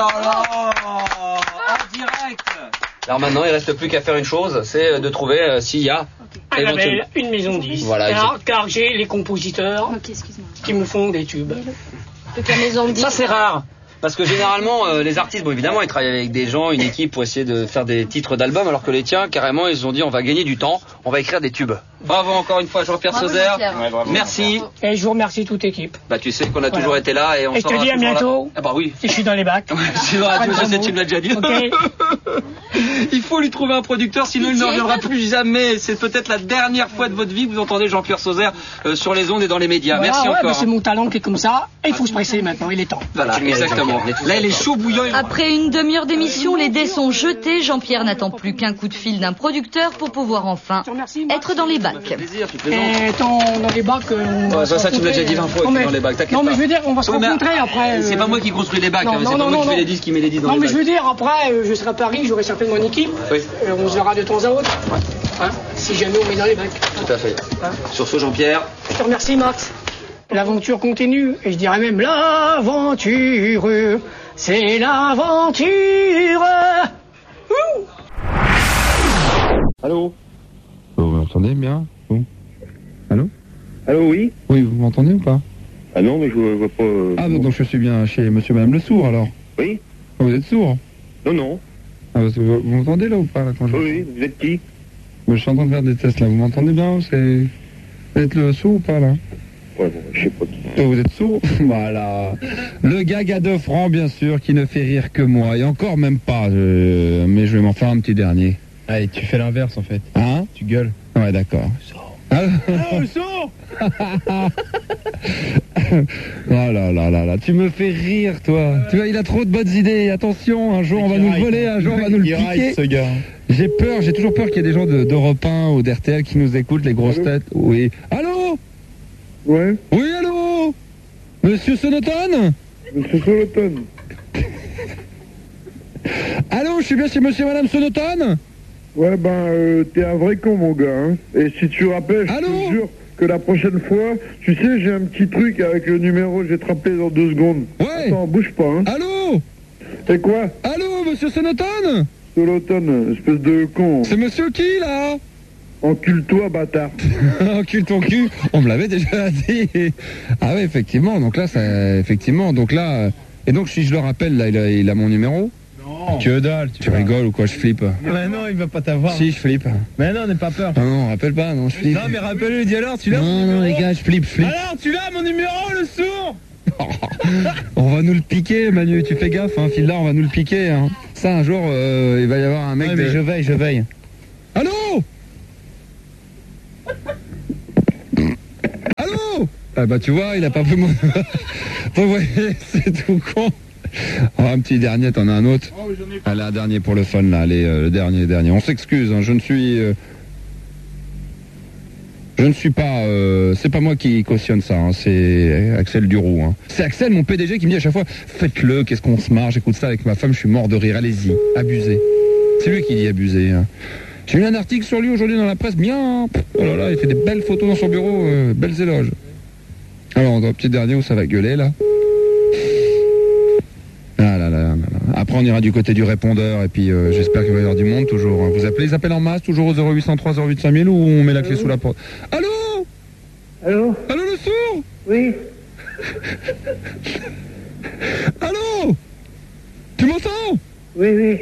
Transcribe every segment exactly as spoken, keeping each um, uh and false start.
là là, en direct. Alors maintenant, il reste plus qu'à faire une chose, c'est de trouver euh, s'il y a un label, une maison dix. Voilà, car, car j'ai les compositeurs okay, qui me font des tubes. Donc la maison dix. Ça c'est rare. Parce que généralement, euh, les artistes, bon évidemment, ils travaillent avec des gens, une équipe pour essayer de faire des titres d'albums, alors que les tiens, carrément, ils ont dit on va gagner du temps, on va écrire des tubes. Bravo encore une fois Jean-Pierre Sauzère. Ouais, merci. Et je vous remercie toute l'équipe. Bah tu sais qu'on a voilà. toujours été là et on et je te dis à bientôt. Ah bah oui. Si je suis dans les bacs. Si je suis dans la je sais, tu me l'as déjà dit. Okay. Il faut lui trouver un producteur, sinon il ne reviendra plus jamais. C'est peut-être la dernière fois de votre vie que vous entendez Jean-Pierre Sauzère euh, sur les ondes et dans les médias. Voilà, merci ouais, encore. Bah, c'est mon talent qui est comme ça. Et il faut se presser maintenant, il est temps. Voilà, exactement. Là, il est chaud bouillant. Après une demi-heure d'émission, les dés sont jetés. Jean-Pierre n'attend plus qu'un coup de fil d'un producteur pour pouvoir enfin être dans les bacs. Et ton, dans les bacs, euh, ouais, ça, ça tu me l'as déjà dit vingt fois, non, mais, dans les bacs, t'inquiète non, mais pas. je veux dire, on va se oui, rencontrer après. C'est euh... pas moi qui construis les bacs, non, hein, non, c'est non, pas moi non, qui fais les disques, qui met les disques dans non, les bacs. Non, mais je veux dire, après, euh, je serai à Paris, j'aurai certainement mon équipe. Oui. Euh, on se verra de temps à autre. Ouais. Hein, si jamais on met dans les bacs. Tout à fait. Hein. Sur ce, Jean-Pierre. Je te remercie, Max. L'aventure continue, et je dirais même l'aventure, c'est l'aventure. Ouh. Allô? Vous m'entendez bien? Vous? Allô? Allô, oui? Oui, vous m'entendez ou pas? Ah non, mais je vois, vois pas... Euh, ah, donc, donc je suis bien chez monsieur et madame le sourd, alors? Oui? Ah, vous êtes sourd? Non, non. Ah, parce que vous, vous m'entendez là ou pas là, quand je... Oui, vous êtes qui? Je suis en train de faire des tests là, vous m'entendez bien? C'est... Vous êtes le sourd ou pas là? Ouais, bon, je sais pas qui. Vous êtes sourd? Voilà. Le gag à deux francs, bien sûr, qui ne fait rire que moi. Et encore même pas, je... mais je vais m'en faire un petit dernier. Allez, tu fais l'inverse en fait. Hein? Tu gueules. Ouais, d'accord. Ah, oh, le sourd. Oh là là là là, tu me fais rire, toi. Tu vois, il a trop de bonnes idées. Attention, un jour on va nous le voler, un jour on va nous le piquer. Ce gars. J'ai peur, j'ai toujours peur qu'il y ait des gens de, d'Europe un ou d'R T L qui nous écoutent, les grosses allô? têtes. Oui. Allô? Ouais? Oui, allô? Monsieur Sonotone? Monsieur Sonotone. Allô, je suis bien chez monsieur et madame Sonotone? Ouais, ben, euh, t'es un vrai con, mon gars, hein. Et si tu rappelles, je te jure que la prochaine fois, tu sais, j'ai un petit truc avec le numéro, je vais te rappeler dans deux secondes. Ouais. Attends, bouge pas, hein. Allô? C'est quoi? Allô, monsieur Sonotone? Sonotone, espèce de con. C'est monsieur qui, là? Encule-toi, bâtard. Encule ton cul. On me l'avait déjà dit. Ah ouais, effectivement. Donc là, ça, effectivement. Donc là, et donc si je le rappelle, là, il a, il a mon numéro. Non. Que dalle. Tu, tu rigoles ou quoi? Je flippe. Mais non, il va pas t'avoir. Si, je flippe. Mais non, n'aie pas peur. Non, non, rappelle pas. Non, je flippe. Non, mais rappelle-lui, dis alors, tu l'as. Non, non, les gars, je flippe, je flippe. Alors, tu l'as mon numéro, le sourd. On va nous le piquer, Manu. Tu fais gaffe, hein. Fil là, on va nous le piquer. Hein. Ça, un jour, euh, il va y avoir un mec. Ouais, mais de... je veille, je veille. Allô? Allô? Ah bah tu vois, il a pas pris mon... Vous voyez, c'est tout con. Oh, un petit dernier, t'en as un autre? Allez, un dernier pour le fun, là. Allez, euh, le dernier, dernier. On s'excuse, hein, je ne suis... Euh... Je ne suis pas... Euh... C'est pas moi qui cautionne ça, hein, c'est Axel Duroux. Hein. C'est Axel, mon P D G, qui me dit à chaque fois, faites-le, qu'est-ce qu'on se marre, j'écoute ça avec ma femme, je suis mort de rire, allez-y, abusez. C'est lui qui dit abuser. Hein. J'ai lu un article sur lui aujourd'hui dans la presse, bien... Oh là là, il fait des belles photos dans son bureau, euh, belles éloges. Alors, on a un petit dernier où ça va gueuler, là. Ah là là là là. Après, on ira du côté du répondeur, et puis euh, j'espère qu'il va y avoir du monde, toujours. Hein. Vous appelez les appels en masse, toujours au zéro huit cent trois zéro huit cinq mille, ou on met la clé Allô sous la porte? Allô? Allô? Allô, le sourd? Oui. Allô? Tu m'entends? Oui, oui.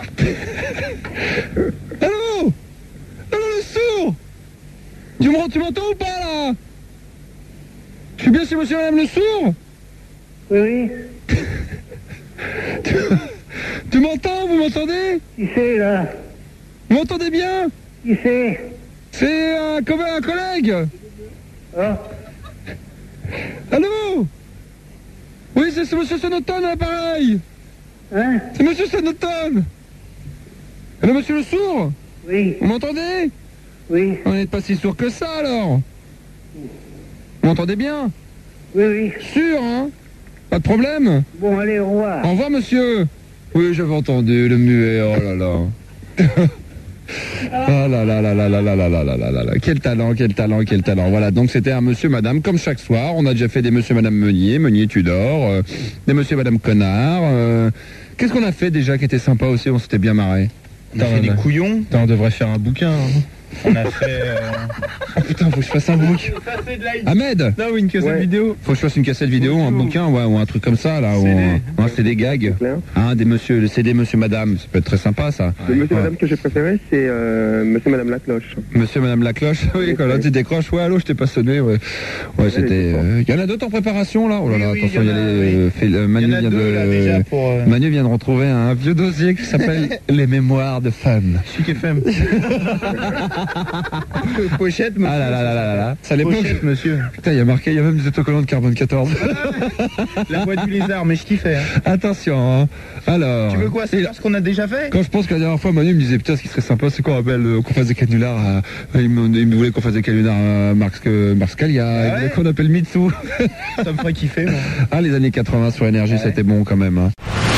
Allô? Allô, le sourd? Tu me- tu m'entends ou pas, là? Je suis bien chez monsieur et madame le sourd? Oui, oui. Tu, tu m'entends? Vous m'entendez? Qui c'est, là? Vous m'entendez bien? Qui c'est? C'est un, comme un collègue. Ah. Allô? Oui, c'est, c'est monsieur Sonotone à l'appareil. Hein? C'est monsieur Sonotone. Allô, monsieur le sourd? Oui. Vous m'entendez? Oui. On n'est pas si sourd que ça, alors. Vous m'entendez bien? Oui, oui. Sûr, hein? Pas de problème? Bon, allez, au revoir. Au revoir, monsieur. Oui, j'avais entendu, le muet, oh là là. Ah là là là là là là là là là là là là. Quel talent, quel talent, quel talent. Voilà, donc c'était un monsieur, madame, comme chaque soir. On a déjà fait des monsieur, madame Meunier, Meunier Tudor, euh, des monsieur, madame Connard, euh, Qu'est-ce qu'on a fait déjà qui était sympa aussi? On s'était bien marré. On a fait des couillons. Putain, on devrait faire un bouquin. Hein. On a fait... Euh... Oh putain, faut que je fasse un book. Ahmed! Non, oui, une cassette Ouais. vidéo. Faut que je fasse une cassette vidéo, un bouquin, ouais, ou un truc comme ça, là, ou un, un C D gag. Hein, des monsieur, le C D Monsieur Madame, ça peut être très sympa, ça. Le monsieur Ouais. madame que j'ai préféré, c'est euh, monsieur madame la cloche. Monsieur Madame la cloche, oui, quand là tu décroches, ouais, allô, je t'ai pas sonné, ouais. Ouais, c'était... Il y en a d'autres en préparation, là? Oh là là, Oui, oui, attention, il il y y en a a, les... oui. fait- euh, Il Manu y en a vient deux, de... là, déjà, pour... Euh... Manu vient de retrouver un vieux dossier qui s'appelle Les Mémoires de femmes. Chic F M. Pochette, monsieur. Ah là là là là là là. Ça à l'époque. Pochette, monsieur. Putain, il y a marqué, il y a même des autocollants de carbone quatorze. La voix du lézard, mais je kiffais. Hein. Attention, hein. Alors. Tu veux quoi, c'est ce qu'on a déjà fait? Quand je pense que la dernière fois, Manu me disait, putain, ce qui serait sympa, c'est qu'on rappelle euh, qu'on fasse des canulars à... Il me, il me voulait qu'on fasse des canulars à Marx, que, Marx Calia, Ah ouais, il voulait qu'on appelle Mitsu. Ça me ferait kiffer, moi. Ah, les années quatre-vingts sur Énergie, Ouais. c'était bon quand même. Hein.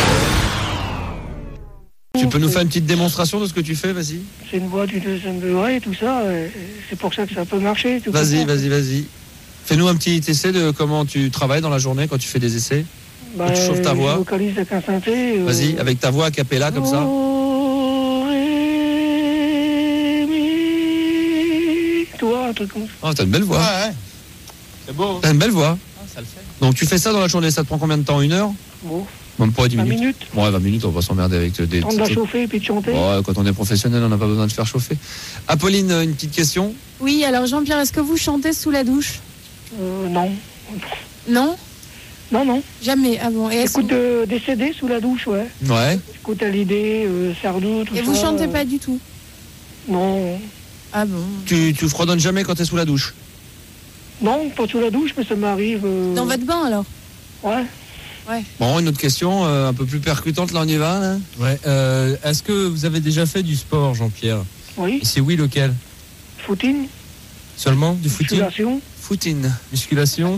Tu peux nous faire une petite démonstration de ce que tu fais, vas-y? C'est une voix du deuxième degré, tout ça. et C'est pour ça que ça peut marcher. tu Vas-y, comprends? vas-y, vas-y. Fais-nous un petit essai de comment tu travailles dans la journée quand tu fais des essais. Bah, tu chauffes ta voix. Je vocalise avec un synthé. euh, Vas-y, avec ta voix a cappella comme ça. Oh, ré, mi. Tu vois, un truc comme ça. Oh, t'as une belle voix. ouais. C'est beau. T'as une belle voix. Ah, ça le fait. Donc tu fais ça dans la journée, ça te prend combien de temps? Une heure? Bon, Même pas dix vingt minutes. minutes. Bon, ouais, vingt minutes, on va pas s'emmerder avec des... Temps de la chauffer et puis de chanter. Ouais, quand on est professionnel, on n'a pas besoin de faire chauffer. Apolline, une petite question? Oui, alors Jean-Pierre, est-ce que vous chantez sous la douche? Euh, non. Non? Non, non. Jamais. Ah bon. Et, est-ce J'écoute que- de- des C D sous la douche, ouais. Ouais. J'écoute Hallyday, euh, Sardou, tout Et ça. vous chantez euh, pas du tout? Non. Ah bon. Tu, tu fredonnes jamais quand t'es sous la douche? Non, pas sous la douche, mais ça m'arrive. euh, Dans votre bain alors? Ouais. Bon, une autre question, euh, un peu plus percutante, là on y va, là. Ouais, euh, est-ce que vous avez déjà fait du sport, Jean-Pierre? Oui. Et c'est oui, lequel? Footing. Seulement? Du footing? Musculation. Foutine. Musculation?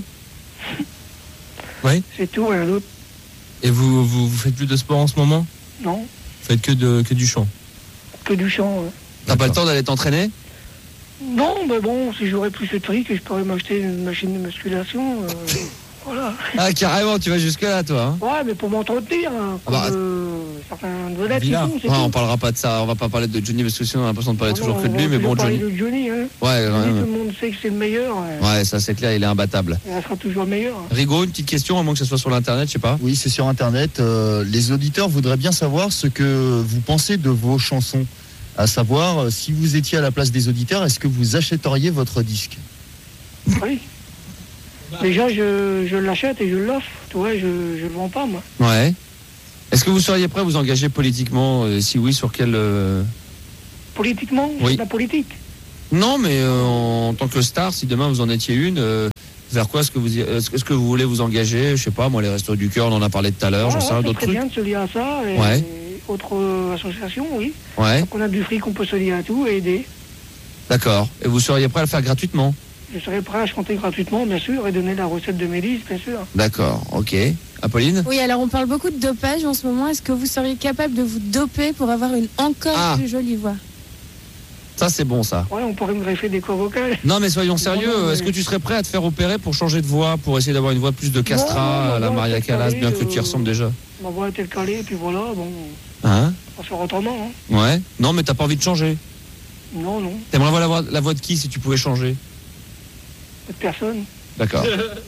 Oui. C'est tout, rien d'autre. Et vous, vous, vous faites plus de sport en ce moment? Non. Vous faites que, de, que du chant? Que du chant. ouais. T'as pas le temps d'aller t'entraîner? Non, mais bon, si j'aurais plus de fric, je pourrais m'acheter une machine de musculation. euh, voilà. Ah, carrément, tu vas jusque-là, toi. Hein. Ouais, mais pour m'entretenir, hein, Ah bah, comme euh, certains vedettes qui Villa. font, c'est Ouais, on tout. parlera pas de ça, on va pas parler de Johnny parce que sinon on a l'impression de parler Ah toujours non, que de on lui, va mais bon, toujours parler Johnny. de Johnny, hein. Ouais, Johnny, ouais, tout le monde sait que c'est le meilleur. hein. ouais, ça c'est clair, il est imbattable. Et elle sera toujours le meilleur. hein. Rigaud, une petite question, à moins que ce soit sur l'internet, je sais pas. Oui, c'est sur Internet. Euh, les auditeurs voudraient bien savoir ce que vous pensez de vos chansons. À savoir, euh, si vous étiez à la place des auditeurs, est-ce que vous achèteriez votre disque? Oui. Déjà, je, je l'achète et je l'offre. Tu vois, je ne le vends pas, moi. Ouais. Est-ce que vous seriez prêt à vous engager politiquement? euh, Si oui, sur quel... euh, Politiquement, Oui. c'est la politique. Non, mais euh, en tant que star, si demain vous en étiez une, euh, vers quoi est-ce que vous y- est-ce que- est-ce que vous voulez vous engager? Je sais pas, moi, les Restos du Cœur, on en a parlé tout à l'heure, Ouais, j'en sais ouais, rien, c'est d'autres très trucs. bien de se lier à ça. Et, Ouais. et autres euh, associations, oui. Ouais, Donc on a du fric, on peut se lier à tout et aider. d'accord. Et vous seriez prêt à le faire gratuitement? Je serais prêt à chanter gratuitement, bien sûr, et donner la recette de mes disques, bien sûr. D'accord, ok. Apolline? Oui, alors on parle beaucoup de dopage en ce moment. Est-ce que vous seriez capable de vous doper pour avoir une encore Ah. plus jolie voix? Ça, c'est bon, ça. Ouais, on pourrait me greffer des corps vocales. Non, mais soyons sérieux, Non, non, mais- est-ce que tu serais prêt à te faire opérer pour changer de voix, pour essayer d'avoir une voix plus de Non, castrat non, à la non, Maria c'est Callas, carré, bien que tu y euh, ressembles déjà? Ma voix est-elle calée, et puis voilà, bon, Hein? on va faire autrement. Hein. Ouais. Non, mais t'as pas envie de changer. Non, non, T'aimerais avoir la voix, la voix de qui si tu pouvais changer? de personne. D'accord.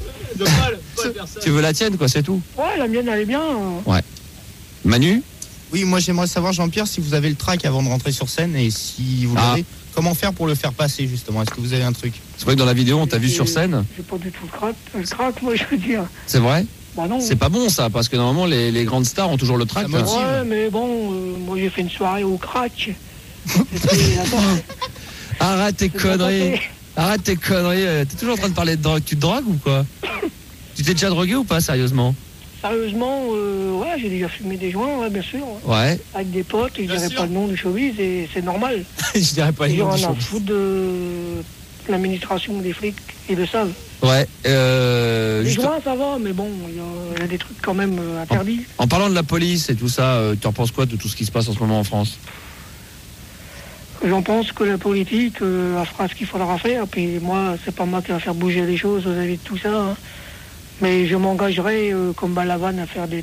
Tu veux la tienne, quoi, c'est tout. Ouais, la mienne, elle est bien. hein. Manu? Oui, moi j'aimerais savoir, Jean-Pierre, si vous avez le track avant de rentrer sur scène et si vous Ah. l'avez, comment faire pour le faire passer justement? Est-ce que vous avez un truc? C'est vrai que dans la vidéo, on t'a vu J'ai- sur scène. J'ai pas du tout le crack, le crack, moi, je veux dire. C'est vrai? Bah non. C'est pas bon, ça, parce que normalement, les, les grandes stars ont toujours le trac. Ça là. motive. Ouais, mais bon, euh, moi, j'ai fait une soirée au crack. C'était là-bas. Arrête tes C'est conneries. bien passé. Arrête tes conneries. euh, T'es toujours en train de parler de drogue. Tu te drogues ou quoi? Tu t'es déjà drogué ou pas, sérieusement? Sérieusement, euh, ouais, j'ai déjà fumé des joints, ouais, bien sûr. ouais. Ouais. Avec des potes, je dirais pas le nom du showbiz, et c'est normal. Je dirais pas Les les gens noms en des ont choses. foutent de l'administration des flics, ils le savent. Ouais. Euh, Les juste- joints, ça va, mais bon, il y, a- il y a des trucs quand même euh, interdits. En parlant de la police et tout ça, euh, tu en penses quoi de tout ce qui se passe en ce moment en France? J'en pense que la politique euh, elle fera ce qu'il faudra faire, puis moi, c'est pas moi qui va faire bouger les choses vis-à-vis de tout ça. hein. Mais je m'engagerai, euh, comme Balavan, à faire des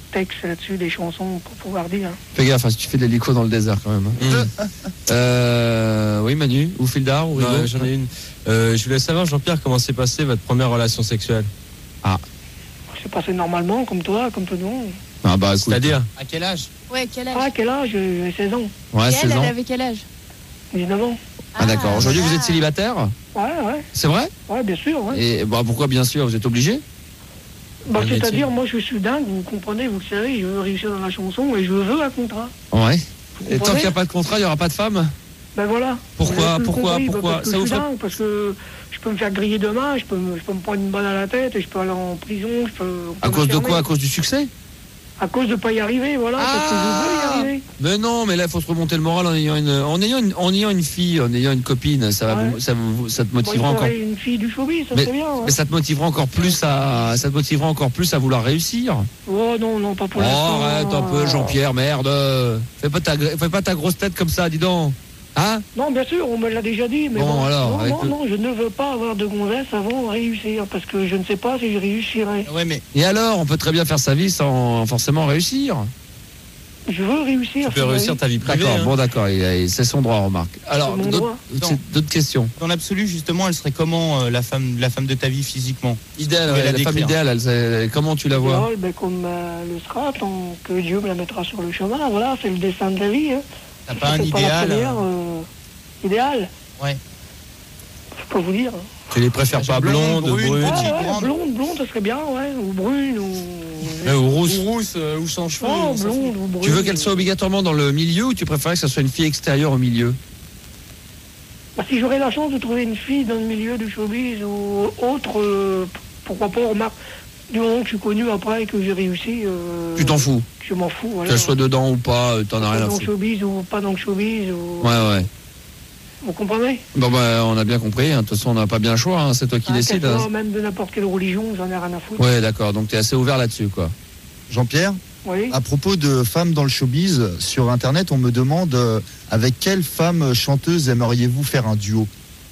textes là-dessus, des chansons pour pouvoir dire. Fais gaffe, hein, si tu fais de l'hélico dans le désert quand même. Hein. Mmh. euh, oui, Manu, ou Fildar, ou Rigo. Ouais, j'en ai une. Euh, je voulais savoir, Jean-Pierre, comment s'est passée votre première relation sexuelle? Ah. C'est passé normalement, comme toi, comme tout le monde. Ah bah, écoute. C'est-à-dire? À quel âge? Ouais, quel âge? Ah, quel âge? J'ai seize ans. Ouais, Et seize elle, ans. elle avait quel âge? dix-neuf ans. Ah, d'accord. Aujourd'hui, voilà. vous êtes célibataire? Ouais, ouais. C'est vrai? Ouais, bien sûr, ouais. Et bah, pourquoi bien sûr? Vous êtes obligé? Bah, Un c'est-à-dire, métier. moi, je suis dingue, vous comprenez, vous le savez, je veux réussir dans la chanson et je veux un contrat. Ouais. Vous Et tant comprenez? qu'il n'y a pas de contrat, il n'y aura pas de femme? Ben voilà. Pourquoi, Vous avez tout pourquoi, compris, bah, pourquoi parce que ça je vous suis ferait- dingue, parce que je peux me faire griller demain, je peux me, je peux me prendre une balle à la tête et je peux aller en prison, je peux... on peut À cause de m'enfermer. quoi? À cause du succès? À cause de pas y arriver, voilà, parce que je veux y Ah arriver. Mais non, mais là, il faut se remonter le moral en ayant une, en ayant une, en ayant une fille, en ayant une copine. Ça, va Ouais. vous, ça, vous- ça te Bon, il motivera encore. faudrait une fille du showbiz, ça Mais, serait bien. Ouais. mais ça te motivera encore plus à, ça te motivera encore plus à vouloir réussir. Oh non, non, pas pour Oh, l'instant. arrête un peu, Jean-Pierre, merde. Fais pas ta, fais pas ta grosse tête comme ça, dis donc. Hein? Non, bien sûr, on me l'a déjà dit, mais Bon, bon, alors, non, avec non, le- non, je ne veux pas avoir de gonzesse avant de réussir, parce que je ne sais pas si je réussirai. Ouais, mais Et alors, on peut très bien faire sa vie sans forcément réussir. Je veux réussir. Tu peux c'est réussir vrai. ta vie privée. D'accord, hein. bon, d'accord, il a- c'est son droit, remarque. Alors, C'est mon d'autres droit. c'est- d'autres questions. dans l'absolu, justement, elle serait comment euh, la femme, la femme de ta vie physiquement? Idéal, pouvez ouais, la la femme décrire. idéale, elle, c'est- comment tu la vois? Idéal, ben, comme euh, le sera, tant que Dieu me la mettra sur le chemin, voilà, c'est le dessin de la vie. Hein. T'as pas un C'est la idéal? première, euh, euh, idéal. Ouais. Je peux vous dire. Tu les préfères pas blondes, Blonde, brune, brunes, Ouais, petite, ouais, grande. blonde, blonde, ça serait bien, ouais, ou brune, ou... ouais, ou rousses? Ou rousse, euh, ou sans cheveux. Oh, on s'en fout. blonde, ou brune. Tu veux qu'elle soit obligatoirement dans le milieu ou tu préférais que ça soit une fille extérieure au milieu? Bah, si j'aurais la chance de trouver une fille dans le milieu du showbiz ou autre, euh, pourquoi pas, remarque, du moment que je suis connu après et que j'ai réussi... Euh, Tu t'en fous? Je m'en fous, voilà. Qu'elle soit dedans ou pas, euh, t'en as rien à dans le foutre. showbiz ou pas dans le showbiz, ou... Ouais, ouais. Vous comprenez? Bon, bah, on a bien compris. hein. De toute façon, on n'a pas bien le choix. hein. C'est toi qui Ah, décides. qu'elle hein. soit même de n'importe quelle religion, j'en ai rien à foutre. Ouais, d'accord. Donc, t'es assez ouvert là-dessus, quoi. Jean-Pierre, Oui. à propos de femmes dans le showbiz, sur Internet, on me demande euh, avec quelle femme chanteuse aimeriez-vous faire un duo?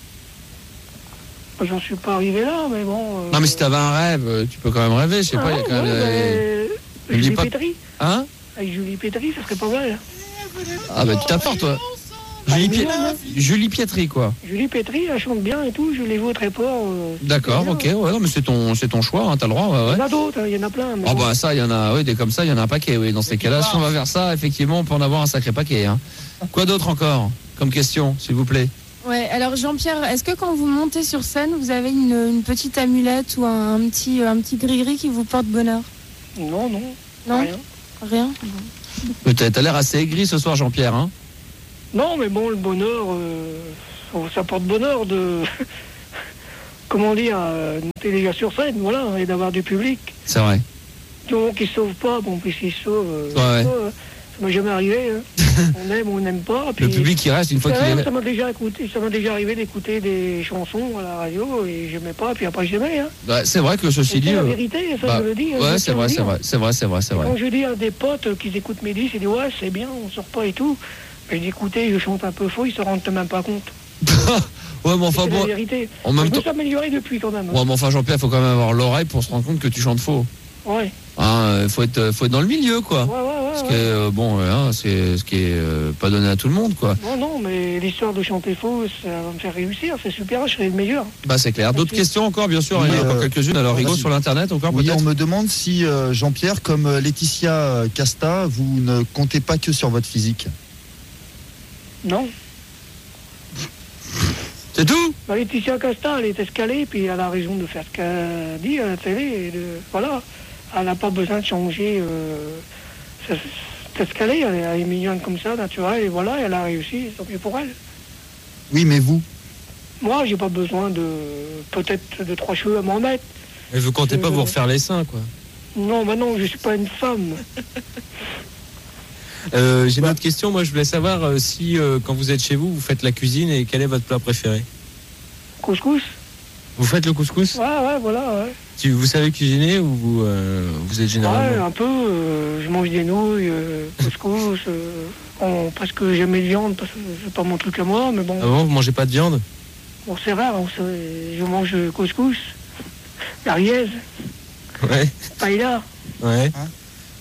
J'en suis pas arrivé là, mais bon... euh, Non, mais si t'avais un rêve, euh, tu peux quand même rêver. Je sais ah, pas, il y a quand même. ouais, euh, mais me dis Julie pas- Pétry. Hein? Avec Julie Pétry, ça serait pas mal. Ah, bah, tu t'apportes, toi. Julie, Pi- Julie Pietri, quoi. Julie Pétry, elle chante bien et tout, je l'ai vue au Tréport. euh, D'accord, bien. ok. Ouais, non, mais c'est ton, c'est ton choix. Hein, t'as le droit, ouais, ouais. Il y en a d'autres, hein, il y en a plein. mais Ah bon. bah ça, il y en a, oui, des comme ça, il y en a un paquet, oui. Dans ces cas-là, si on va vers ça, effectivement, on peut en avoir un sacré paquet. Hein. Quoi d'autre encore comme question, s'il vous plaît? Ouais, alors Jean-Pierre, est-ce que quand vous montez sur scène, vous avez une, une petite amulette ou un, un petit un petit gris-gris qui vous porte bonheur? Non, non, Non, rien. rien. Mais T'as t'as l'air assez aigri ce soir, Jean-Pierre, hein? Non, mais bon, le bonheur, euh, ça porte bonheur de... Comment dire, euh, de monter déjà sur scène, voilà, et d'avoir du public. C'est vrai. Du moment qu'ils ne sauvent pas, bon, puis s'ils sauvent, euh, Ouais, ouais. ça, euh, ça m'est jamais arrivé. Hein. On aime ou on n'aime pas. Puis, Le public qui reste une fois c'est qu'il vrai, est ça là. m'a déjà écouté, ça m'a déjà arrivé d'écouter des chansons à la radio et j'aimais pas, puis après j'aimais. Hein. Ouais, c'est vrai que ceci C'est dit. la euh, vérité, ça bah, je le dis. hein, ouais, je c'est tiens à vrai, le c'est dire. vrai, c'est vrai, c'est vrai, c'est vrai. Quand je dis à des potes qui écoutent mes disques, ils disent ouais, c'est bien, on sort pas et tout. Mais je dis écoutez, je chante un peu faux, ils se rendent même pas compte. Ouais, mais enfin C'est bon. la vérité. En même je me temps. suis amélioré depuis quand même. Ouais, mais enfin, Jean-Pierre, faut quand même avoir l'oreille pour se rendre compte que tu chantes faux. Ouais. Hein, faut être, faut être dans le milieu, quoi. Ouais, ouais, ouais. Ce ouais. qui est, euh, bon, euh, hein, c'est ce qui est euh, pas donné à tout le monde, quoi. Non, non, mais l'histoire de chanter faux, ça va me faire réussir, c'est super, je serai le meilleur. Bah, c'est clair. D'autres Merci. questions encore, bien sûr. Oui, Il y en a encore euh, quelques-unes. Alors, Rigo vas-y. sur l'internet encore, Oui, peut-être. on me demande si euh, Jean-Pierre, comme euh, Laetitia euh, Casta, vous ne comptez pas que sur votre physique. Non. C'est tout? Bah, Laetitia Casta, elle est escalée, puis elle a raison de faire ce qu'elle dit à la télé. Et de, voilà, elle n'a pas besoin de changer. Euh, c'est c'est escalée, elle, est- elle est mignonne comme ça, naturelle, et voilà, elle a réussi, tant mieux pour elle. Oui, mais vous? Moi, j'ai pas besoin de peut-être de trois cheveux à m'en mettre. Et vous comptez pas Euh, vous refaire les seins, quoi. Non, bah non, je suis pas une femme. Euh, J'ai une autre question. Moi, je voulais savoir euh, si, euh, quand vous êtes chez vous, vous faites la cuisine et quel est votre plat préféré? Couscous? Vous faites le couscous? Ouais, ouais, voilà, ouais. Tu, vous savez cuisiner ou vous, euh, vous êtes Ouais, généralement... un peu, euh, je mange des nouilles, euh, couscous, euh, bon, parce que j'aime les viandes, parce que c'est pas mon truc à moi, mais bon, Ah bon, vous mangez pas de viande? bon c'est rare, on sait- je mange euh, couscous, merguez, Ouais. paella, Ouais.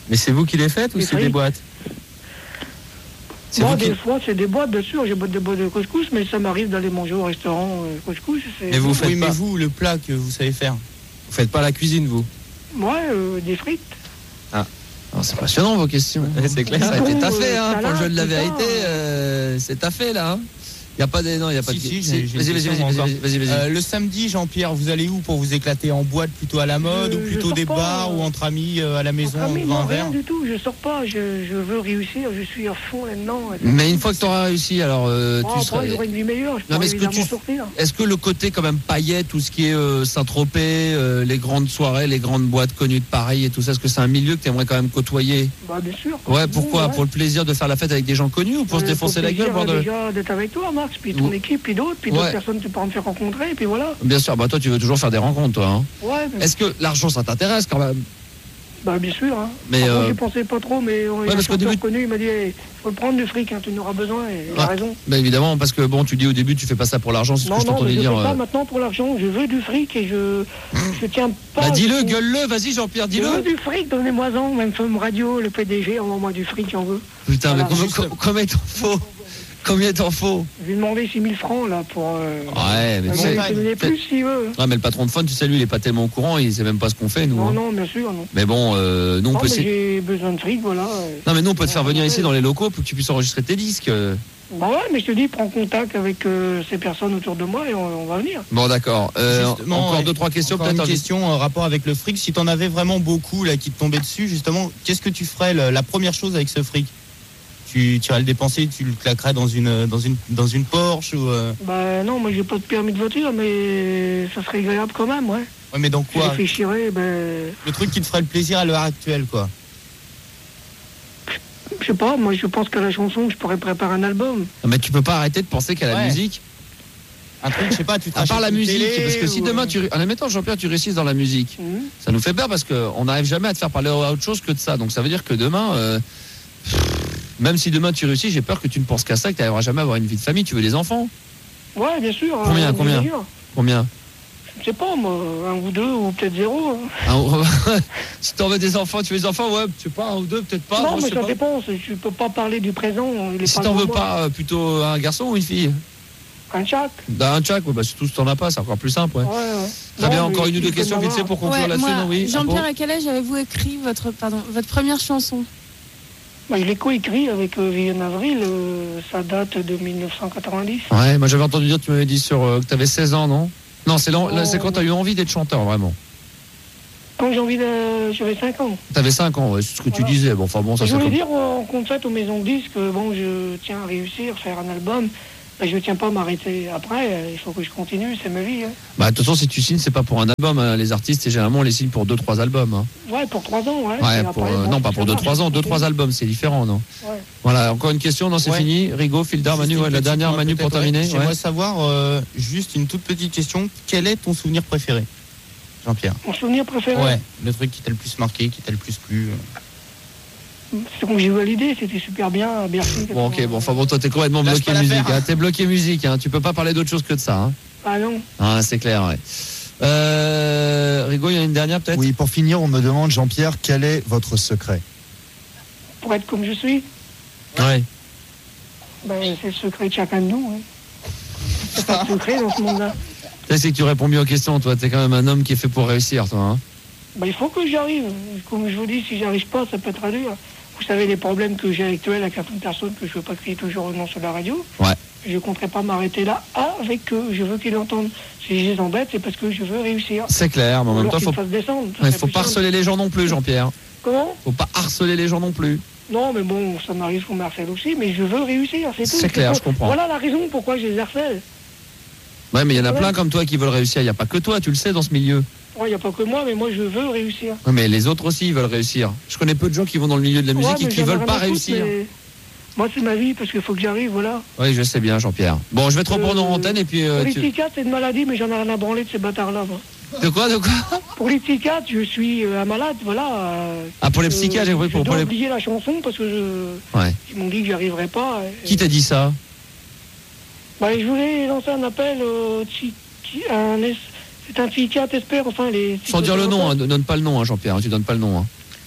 Mais c'est vous qui les faites ou Les c'est des frites. boîtes? C'est Moi, vous des qui... fois, c'est des boîtes, bien sûr, j'ai des boîtes de couscous, mais ça m'arrive d'aller manger au restaurant euh, couscous. c'est- Mais vous faites Oui, mais pas... vous, le plat que vous savez faire. Vous faites pas la cuisine, vous? Ouais, euh, des frites. Alors, c'est passionnant vos questions. C'est clair. Ça a été taffé, hein, pour le jeu de la Salade, vérité. tout ça. euh, c'est taffé là. Hein. Y a pas des, non, y a pas Si, de. si, Si. j'ai- j'ai Vas-y, une vas-y, question vas-y, encore. vas-y, vas-y, vas-y. Euh, le samedi, Jean-Pierre, vous allez où pour vous éclater? En boîte plutôt à la mode Je- ou je plutôt sors des pas, bars euh, ou entre amis euh, à la maison Ah, en mais buvant non, un rien verre? du tout, je sors pas, je, je veux réussir, je suis à fond là-dedans. Mais une fois que tu auras réussi, alors euh, Oh, tu après, seras. j'aurai une vie meilleure, je Non, mais pourrais est-ce que évidemment tu- sortir. Est-ce que le côté quand même paillettes, tout ce qui est euh, Saint-Tropez, euh, les grandes soirées, les grandes boîtes connues de Paris et tout ça, est-ce que c'est un milieu que tu aimerais quand même côtoyer? Bah, bien sûr. Ouais, pourquoi? Ouais. Pour le plaisir de faire la fête avec des gens connus ou pour se Euh, défoncer pour la gueule? plaisir, Voir de... déjà d'être avec toi, Max, puis ton Ouais. équipe, puis d'autres, puis Ouais. d'autres personnes que tu pourras me faire rencontrer, et puis voilà. Bien sûr, bah toi tu veux toujours faire des rencontres, toi. Hein. Ouais, mais- Est-ce que l'argent ça t'intéresse quand même? bah, bien sûr. Hein. Mais, Par contre, euh, j'y pensais pas trop, mais on parce un qu'au chanteur début- connu, il m'a dit, il faut le prendre du fric, hein, tu en auras besoin, et il a Ouais. raison. Bah évidemment, parce que bon, tu dis au début tu fais pas ça pour l'argent, c'est ce Non, que je non, mais t'entendais je dire. fais pas euh. maintenant pour l'argent, je veux du fric, et je, je tiens pas... Bah dis-le, je- gueule-le, vas-y Jean-Pierre, Je veux dis-le. du fric, donnez-moi-en, même F M Radio, le P D G, envoie-moi du fric, j'en veux. Putain, mais Voilà, combien, juste- com- combien t'en faut? Combien t'en faut? Je vais demander six mille francs, là, pour... Euh, Ouais, mais tu il sais. va me donner plus, s'il veut. Ouais, mais le patron de Fun, tu sais, lui, il est pas tellement au courant, il sait même pas ce qu'on fait, nous. Non, hein. non, bien sûr, non. Mais bon, euh, nous on Non, peut. mais essayer- j'ai besoin de fric, voilà. Non, mais nous on peut te faire venir ici dans les locaux pour que tu puisses enregistrer tes disques. Bah ouais, mais je te dis, prends contact avec euh, ces personnes autour de moi et on, on va venir. Bon, d'accord. Euh, Justement, encore ouais, deux, trois questions, encore peut-être. une Envie- question en rapport avec le fric. Si t'en avais vraiment beaucoup là qui te tombaient dessus, justement, qu'est-ce que tu ferais le- la première chose avec ce fric? Tu, tu irais le dépenser, tu le claquerais dans une dans une dans une Porsche ou euh... Bah non, moi j'ai pas de permis de voiture, mais ça serait agréable quand même, ouais. Ouais, mais dans Je quoi? réfléchirais, ben... Le truc qui te ferait le plaisir à l'heure actuelle, quoi. Je sais pas, moi je pense qu'à la chanson, je pourrais préparer un album. Non, mais tu peux pas arrêter de penser qu'à la Ouais. musique. Un truc, je sais pas, tu te À part rachètes la une musique, télé parce que si ou, demain euh, tu, en admettant Jean-Pierre, tu réussisses dans la musique, Mhm. ça nous fait peur parce qu'on n'arrive jamais à te faire parler à autre chose que de ça. Donc ça veut dire que demain, euh, même si demain tu réussis, j'ai peur que tu ne penses qu'à ça, que tu n'arriveras jamais à avoir une vie de famille. Tu veux des enfants? Ouais, bien sûr. Combien, euh, combien bien sûr. Combien? Je sais pas, moi, un ou deux, ou peut-être zéro. hein. Un- Si t'en veux des enfants, tu veux des enfants, ouais, je sais pas, un ou deux, peut-être pas. non, moi, je mais sais ça pas. dépend, c'est- je peux pas parler du présent. Il est Si pas t'en devant veux moi. pas, euh, plutôt un garçon ou une fille? Un chaque. Bah, un tchac, ouais, bah, surtout si t'en as pas, c'est encore plus simple, ouais. Ouais, ouais. Très Non, bien, mais encore une ou il deux faut questions en vite fait avoir. pour conclure Ouais, là-dessus, moi, non, oui? Jean-Pierre, Ah à quel âge avez-vous écrit votre, pardon, votre première chanson? Bah, je l'ai coécrit avec euh, Viviane Avril, euh, ça date de mille neuf cent quatre-vingt-dix. bon Ouais, moi j'avais entendu dire, tu m'avais dit sur, euh, que t'avais seize ans, non? Non, c'est l'en- là, Non. c'est quand t'as eu envie d'être chanteur, vraiment. Quand j'ai envie de... J'avais cinq ans. T'avais cinq ans, ouais, c'est ce que tu Voilà. disais. Bon, enfin bon, ça je c'est voulais comme... dire en concert aux maisons de disques, que bon, je tiens à réussir, faire un album. Mais je ne tiens pas à m'arrêter après, euh, il faut que je continue, c'est ma vie. Hein. Bah, de toute façon, si tu signes, c'est pas pour un album, hein. Les artistes, c'est généralement, on les signe pour deux, trois albums, hein. Ouais, pour trois ans, ouais. Ouais, Et pour, après, euh, bon, non, pas ça pour deux, marche, trois ans, je deux, trois continue. albums, c'est différent, non? Ouais. Voilà, encore une question, non, c'est Ouais. fini. Rigaud, Fildar, Manu, Juste une ouais, la petite, dernière, ouais, Manu, pour peut-être, terminer. ouais. J'aimerais Ouais. savoir, euh, juste une toute petite question. Quel est ton souvenir préféré, Jean-Pierre? Mon souvenir préféré, Ouais, le truc qui t'a le plus marqué, qui t'a le plus plu. euh. c'est quand j'ai eu l'idée, c'était super bien à Bercy. Bon, ok, bon, enfin bon, toi, t'es complètement Lâche bloqué pas musique, l'affaire, hein. T'es bloqué musique, hein. Tu peux pas parler d'autre chose que de ça, hein. Ah non. Ah, c'est clair, ouais. Euh, Rigaud, il y a une dernière, peut-être? Oui, pour finir, on me demande, Jean-Pierre, quel est votre secret? Pour être comme je suis, Ouais. ben, c'est le secret de chacun de nous. Hein. C'est pas de secret dans ce monde-là. Ça, c'est que tu réponds mieux aux questions, toi. T'es quand même un homme qui est fait pour réussir, toi, hein. Ben, il faut que j'y arrive. Comme je vous dis, si j'y arrive pas, ça peut être très dur. Vous savez les problèmes que j'ai actuels avec certaines personnes que je veux pas crier toujours non sur la radio. Ouais. Je ne compterai pas m'arrêter là avec eux. Je veux qu'ils l'entendent. Si je les embête, c'est parce que je veux réussir. C'est clair, mais en même Alors temps, qu'ils faut, me fassent descendre. ça ouais, serait faut plus pas simple. harceler les gens non plus, Jean-Pierre. Comment? Faut pas harceler les gens non plus. Non, mais bon, ça m'arrive qu'on me harcèle aussi, mais je veux réussir, c'est tout. C'est clair, tout. je comprends. Voilà la raison pourquoi je les harcèle. Ouais, mais il y en a Ouais. plein comme toi qui veulent réussir. Il n'y a pas que toi, tu le sais, dans ce milieu. Il n'y a pas que moi, mais moi je veux réussir. Ouais, mais les autres aussi, ils veulent réussir. Je connais peu de gens qui vont dans le milieu de la musique Ouais, et mais qui j'en ai veulent rien pas à foutre, réussir. mais moi c'est ma vie parce qu'il faut que j'arrive, voilà. Oui, je sais bien, Jean-Pierre. Bon, je vais te reprendre en Euh, antenne et puis. euh, Pour les tu- psychiatres, c'est une maladie, mais j'en ai rien à branler de ces bâtards-là, moi. De quoi, de quoi? Pour les psychiatres, je suis euh, un malade, voilà. euh, Ah, pour les euh, psychiatres, j'ai compris. Je Pour, pour dois les... oublier la chanson parce que je... Ouais. ils m'ont dit que j'y arriverais pas. et- Qui t'a dit ça? Bah, je voulais lancer un appel au psy- psy- un es- c'est un psychiatre expert, enfin les... Sans dire le nom, hein, psychothérapeutes. donne pas le nom, hein, Jean-Pierre. hein, Tu donnes pas le nom. Hein.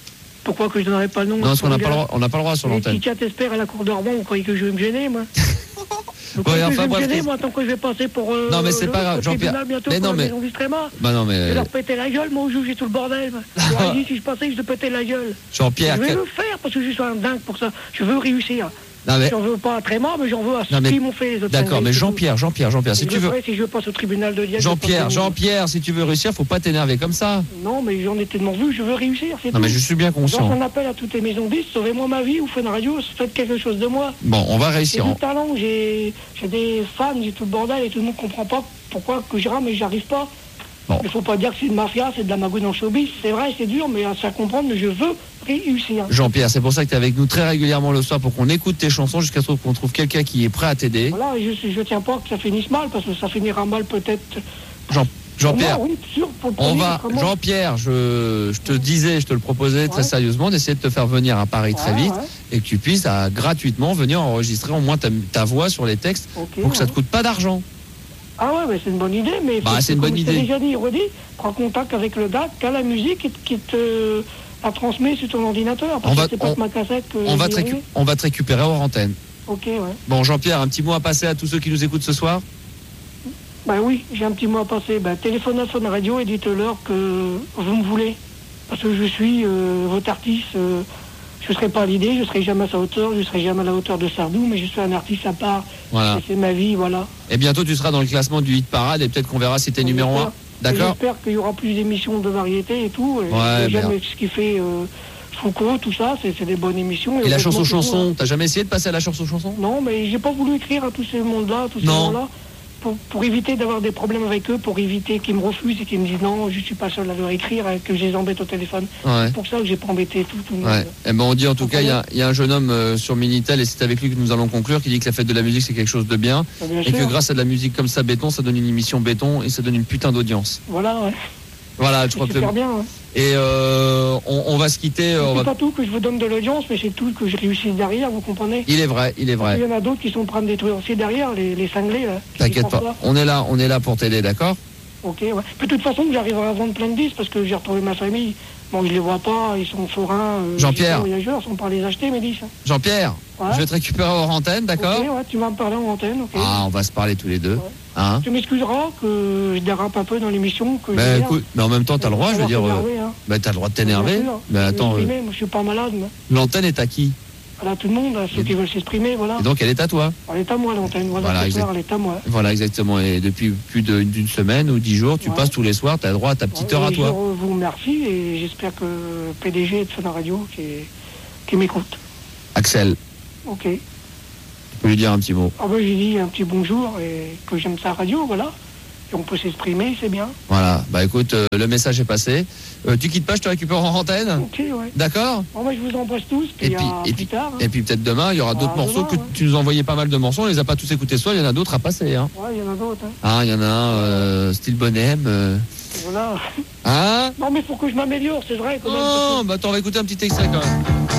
Pourquoi que je donnerais pas le nom? Non, parce qu'on n'a pas le droit, on n'a pas le droit sur Les l'antenne. petits cats espèrent à la cour d'Orban, vous croyez que je vais me gêner, moi? Vous Ouais, croyez que enfin, je vais me bref, gêner, qu'est-ce- moi, tant que je vais passer pour euh, Non, mais c'est le- pas grave, le Jean-Pierre. tribunal bientôt Mais pour non, la mais- maison d'Istrema. Bah non, Je vais mais leur péter la gueule, moi, au juge, j'ai tout le bordel. moi. Je leur ai dit, si je passais, je te pétais la gueule. Jean-Pierre. Je vais quel- le faire, parce que je suis un dingue pour ça. Je veux réussir. Non, mais- J'en veux pas à Tréma, mais j'en veux à Non, ceux mais- qui m'ont fait les autres. D'accord, dingueries, mais c'est tout. Jean-Pierre, Jean-Pierre, Jean-Pierre, si Je tu le veux. ferai si je passe au tribunal de Liège. Jean-Pierre, je passe au- Jean-Pierre, si tu veux réussir, faut pas t'énerver comme ça. Non, mais j'en ai tellement vu, je veux réussir, c'est Non, tout. mais je suis bien Je lance conscient. un appel à toutes les maisons dix, sauvez-moi ma vie, ou faites une radio, faites quelque chose de moi. Bon, on va J'ai réussir. du talent, j'ai j'ai des fans, j'ai tout le bordel et tout le monde comprend pas pourquoi que je rame et j'arrive pas. Bon. Il faut pas dire que c'est une mafia, c'est de la magouille dans le showbiz. C'est vrai, c'est dur, mais à se faire comprendre, mais je veux réussir. Jean-Pierre, c'est pour ça que tu es avec nous très régulièrement le soir pour qu'on écoute tes chansons jusqu'à ce qu'on trouve quelqu'un qui est prêt à t'aider. Voilà, et je, je tiens pas que ça finisse mal, parce que ça finira mal peut-être. Jean- Jean-Pierre, Pour moi, oui, sûr, pour le on premier, va, autrement- Jean-Pierre, je, je te disais, je te le proposais très Ouais. sérieusement d'essayer de te faire venir à Paris très Ouais, vite ouais. et que tu puisses à, gratuitement venir enregistrer au moins ta, ta voix sur les textes Ok, pour que ça ouais. te coûte pas d'argent. Ah ouais, mais c'est une bonne idée, mais Bah, faut- c'est une comme bonne je t'ai idée. déjà dit, redit, prends contact avec le gars qui a la musique qui, te- qui te la transmet sur ton ordinateur. Parce On va- que c'est pas on- que ma cassette que On va, te j'ai récu- arrivé. on va te récupérer hors antenne. Ok, ouais. Bon, Jean-Pierre, un petit mot à passer à tous ceux qui nous écoutent ce soir. Ben oui, j'ai un petit mot à passer. Ben, téléphone à Fun Radio et dites-leur que vous me voulez. Parce que je suis euh, votre artiste. euh, je ne serai pas à l'idée, je ne serai jamais à sa hauteur, je ne serai jamais à la hauteur de Sardou, mais je suis un artiste à part. Voilà. Et c'est ma vie, voilà. Et bientôt, tu seras dans le classement du hit parade et peut-être qu'on verra si t'es numéro un. D'accord. J'espère qu'il y aura plus d'émissions de variété et tout. Et Ouais, j'aime merde. ce qui fait euh, Foucault, tout ça, c'est c'est des bonnes émissions. Et la heureusement chanson que vous, chanson, t'as jamais essayé de passer à la chanson chanson? Non, mais j'ai pas voulu écrire à tous ces mondes-là, tous ces Non. gens-là, pour, pour éviter d'avoir des problèmes avec eux, pour éviter qu'ils me refusent et qu'ils me disent non, je suis pas seul à leur écrire, et que je les embête au téléphone. Ouais. C'est pour ça que j'ai pas embêté tout, tout le monde. Ouais. Eh ben on dit en tout cas, il y a, il y a un jeune homme euh, sur Minitel et c'est avec lui que nous allons conclure qui dit que la fête de la musique c'est quelque chose de bien Ah, bien et que sûr. grâce à de la musique comme ça béton, ça donne une émission béton et ça donne une putain d'audience. Voilà, ouais. Voilà, je C'est crois que super bien. Ouais. et euh, on, on va se quitter. euh, on C'est va- pas tout que je vous donne de l'audience, mais c'est tout que je réussisse derrière, vous comprenez? Il est vrai, il est Il vrai. y en a d'autres qui sont en train de détruire aussi derrière, les, les cinglés, là. qui T'inquiète pensent pas, on est là, on est là pour t'aider, d'accord? Ok, ouais. Puis de toute façon, j'arriverai à vendre plein de disques parce que j'ai retrouvé ma famille. Bon, je les vois pas, ils sont forains. euh, Jean-Pierre. ils sont voyageurs, ils sont pas les acheter, mes disques. Jean-Pierre, Ouais. je vais te récupérer hors antenne, d'accord? Ok, ouais, tu vas me parler en antenne, ok. Ah, on va se parler tous les deux. Hein? Tu m'excuseras que je dérape un peu dans l'émission. que Ben je écoute, mais en même temps, t'as le droit, je veux dire. euh, Énervé, hein. Ben t'as le droit de t'énerver. Bien sûr. Mais attends, euh, M'exprimer, moi, je suis pas malade, moi. l'antenne est à qui? Voilà, tout le monde, à ceux qui veulent s'exprimer, voilà. Et donc elle est à toi. Elle est à moi, l'antenne, voilà, Voilà, ce exact. soir, elle est à moi. Voilà, exactement. Et depuis plus de- d'une semaine ou dix jours, tu Ouais. passes tous les soirs, tu as droit à ta petite heure à Et toi. Je vous remercie et j'espère que le P D G de Fun Radio qui, qui m'écoute. Axel, Ok. tu peux lui dire un petit mot. Ah ben j'ai dit un petit bonjour et que j'aime sa radio, voilà. Et on peut s'exprimer, c'est bien. Voilà, bah écoute, euh, le message est passé. Euh, tu quittes pas, je te récupère en antenne. Ok, ouais. D'accord? Bon, ben, je vous embrasse tous, puis, Et puis, à et plus puis, tard. hein. et puis peut-être demain, il y aura d'autres Ah, morceaux demain, que ouais. tu nous envoyais pas mal de morceaux, on les a pas tous écoutés ce soir, il y en a d'autres à passer. Hein. Ouais, il y en a d'autres. Hein. Ah, il y en a un, euh, style Bonhomme. euh. Voilà. Hein? Non, mais faut que je m'améliore, c'est vrai. Quand même, parce que- Oh, bah attends, on va écouter un petit extrait quand même.